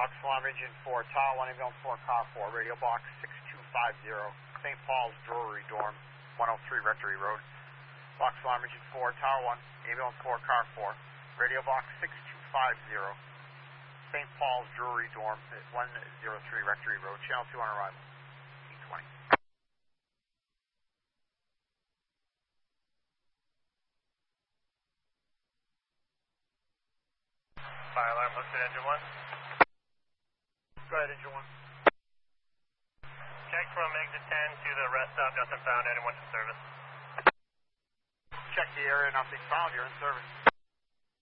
Fox Alarm Engine 4, Tower 1, Ambulance 4, Car 4, Radio Box 6250, St. Paul's Brewery Dorm, 103 Rectory Road. Fox Alarm Engine 4, Tower 1, Ambulance 4, Car 4, Radio Box 6250, St. Paul's Brewery Dorm, 103 Rectory Road, Channel 2 on arrival, 820. Fire alarm listed, engine 1. Go ahead, engine 1. Check from exit 10 to the rest stop, nothing found, anyone in service. Check the area, nothing found, you're in service.